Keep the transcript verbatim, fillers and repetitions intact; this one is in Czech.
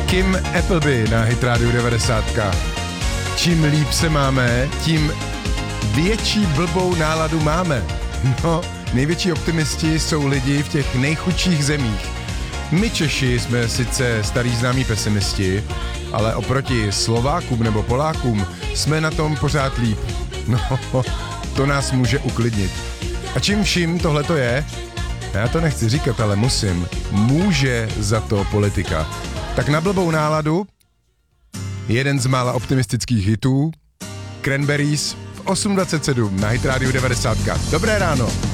Kim Appleby na Hit Radio devadesát. Čím líp se máme, tím větší blbou náladu máme. No, největší optimisti jsou lidi v těch nejchudších zemích. My Češi jsme sice starý známí pesimisti, ale oproti Slovákům nebo Polákům jsme na tom pořád líp. No, to nás může uklidnit. A čím vším tohleto je? Já to nechci říkat, ale musím. Může za to politika. Tak na blbou náladu jeden z mála optimistických hitů Cranberries v osm dvacet sedm na Hit Radio devadesát. Dobré ráno.